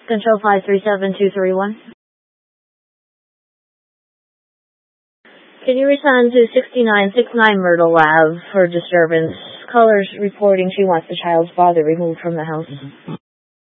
Control 537231. Can you respond to 6969 Myrtle Ave for disturbance? Caller's reporting she wants the child's father removed from the house.